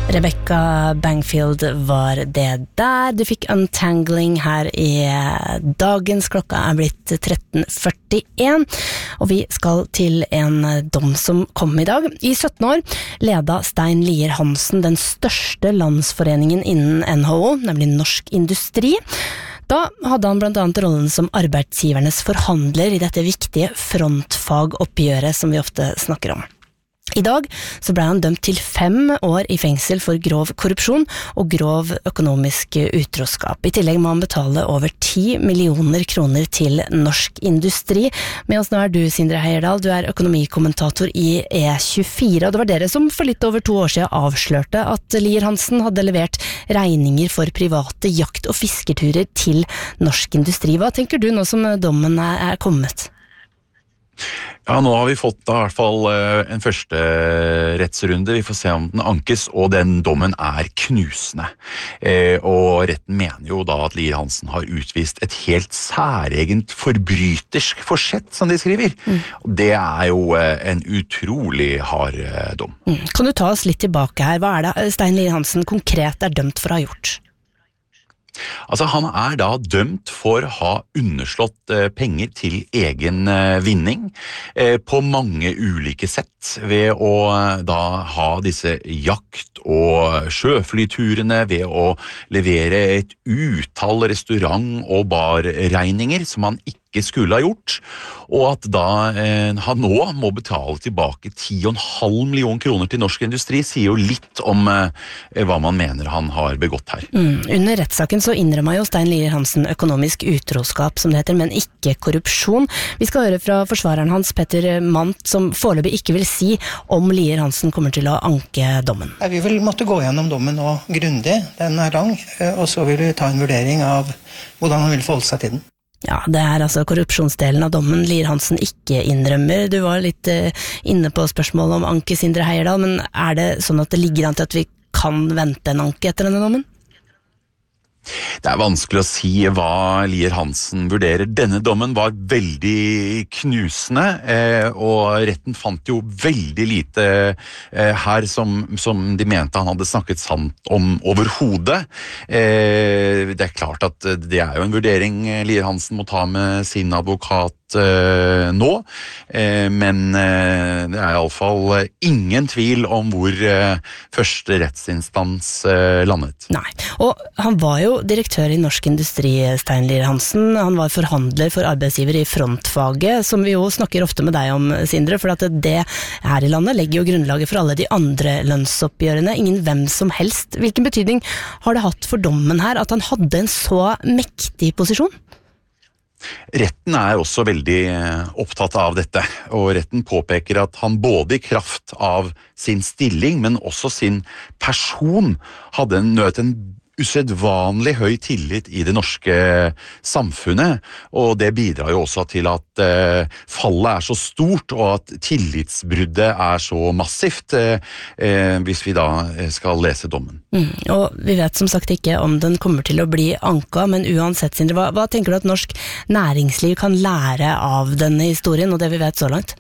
Rebecca Bangfield var det der. Du fikk Untangling her i dagens. Klokka blitt 13:41, og vi skal til en dom som kom i dag. I 17 år leda Stein Lier Hansen den største landsforeningen innen NHO, nemlig Norsk Industri. Da hadde han blant annet rollen som arbeidsgivernes forhandler i dette viktige frontfagoppgjøret som vi ofte snakker om. I dag så ble han dømt til 5 år i fengsel for grov korrupsjon og grov økonomisk utroskap. I tillegg må han betale over 10 millioner kroner til Norsk Industri. Med oss nå du, Sindre Heierdal, du økonomikommentator i E24, og det var dere som for litt over 2 år siden avslørte at Lier Hansen hadde levert regninger for private jakt- og fisketurer til Norsk Industri. Hva tenker du nå som dommen kommet? Ja, nå har vi fått da, i hvert fall en første rettsrunde. Vi får se om den ankes, og den dommen knusende. Og retten mener jo da at Lier Hansen har utvist et helt særegent forbrytersk forsett, som de skriver. Og det jo en utrolig hard dom. Kan du ta oss litt tilbake her? Hva det Stein Lier Hansen konkret dømt for å ha gjort? Altså, han da dømt for å ha underslått penger til egen vinning på mange ulike sett, ved å da ha disse jakt- og sjøflyturene, ved å levere et utall restaurant- og barregninger som han ikke skulle ha gjort, og at da han nå må betale tilbake 10,5 millioner kroner til Norsk Industri, sier jo litt om hva man mener han har begått her. Under rettssaken så innrømmer jo Stein Lier Hansen økonomisk utroskap, som det heter, men ikke korrupsjon. Vi skal høre fra forsvareren hans, Petter Mandt, som foreløpig ikke vil si om Lier Hansen kommer til å anke dommen. Vi vil måtte gå gjennom dommen nå grundig, den lang, og så vil vi ta en vurdering av hvordan han vil forholde seg til den. Ja, det altså korrupsjonsdelen av dommen Lier Hansen ikke innrømmer. Du var litt inne på spørsmålet om anke, Sindre Heierdal, men det sånn at det ligger an til at vi kan vente en anke etter denne dommen? Det vanskelig å si hva Lier Hansen vurderer. Denne dommen var veldig knusende, og retten fant jo veldig lite her som de mente han hadde snakket sant om overhodet. Det klart at det jo en vurdering Lier Hansen må ta med sin advokat nå, men det I alle fall ingen tvil om hvor første rettsinstans landet. Nei, og han var jo direktør i Norsk Industri, Stein Lier Hansen. Han var forhandler for arbeidsgiver i frontfaget, som vi jo snakker ofte med deg om, Sindre, for at det her I landet legger jo grunnlaget for alle de andre lønnsoppgjørene. Ingen hvem som helst. Hvilken betydning har det hatt for dommen her at han hadde en så mektig posisjon? Retten også veldig opptatt av dette, og retten påpeker at han både I kraft av sin stilling, men også sin person, hadde nødt en usedvanlig høy tillit I det norske samfunnet, og det bidrar jo også til at fallet så stort, og at tillitsbruddet så massivt, hvis vi da skal lese dommen. Og vi vet som sagt ikke om den kommer til å bli anka, men uansett, Sindre, hva tenker du at norsk næringsliv kan lære av denne historien, og det vi vet så langt?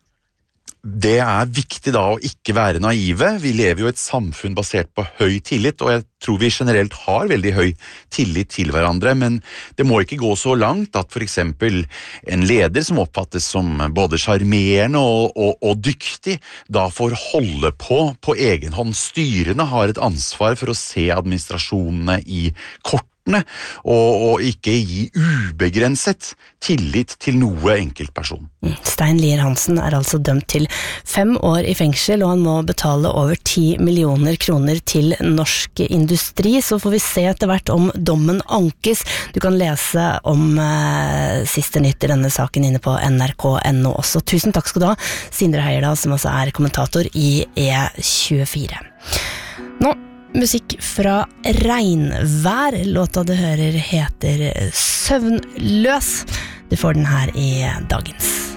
Det viktig da å ikke være naive. Vi lever jo I et samfunn basert på høy tillit, og jeg tror vi generelt har veldig høy tillit til hverandre, men det må ikke gå så langt at for eksempel en leder som oppfattes som både charmerende og dyktig, da får holde på egen hånd. Styrene har et ansvar for å se administrasjonene I kortene, og ikke gi ubegrenset tillit til noe enkeltperson. Stein Lier Hansen altså dømt til 5 år I fengsel, og han må betale over 10 millioner kroner til Norsk Industri. Så får vi se etter hvert om dommen ankes. Du kan lese om siste nytt I denne saken inne på nrk.no også. Tusen takk skal du ha, Sindre Heierdal, som også kommentator I E24. Nå musikk fra Regnvær. Låta du hører heter Søvnløs. Du får den her I dagens.